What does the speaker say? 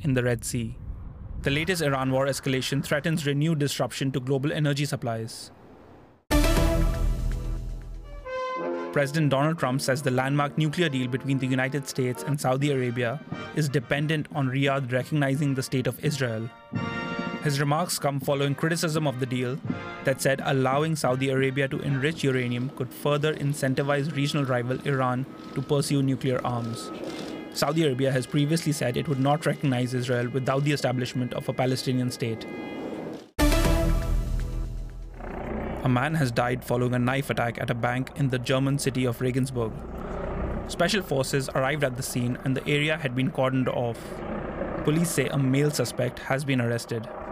in the Red Sea. The latest Iran war escalation threatens renewed disruption to global energy supplies. President Donald Trump says the landmark nuclear deal between the United States and Saudi Arabia is dependent on Riyadh recognizing the state of Israel. His remarks come following criticism of the deal that said allowing Saudi Arabia to enrich uranium could further incentivize regional rival Iran to pursue nuclear arms. Saudi Arabia has previously said it would not recognize Israel without the establishment of a Palestinian state. A man has died following a knife attack at a bank in the German city of Regensburg. Special forces arrived at the scene and the area had been cordoned off. Police say a male suspect has been arrested.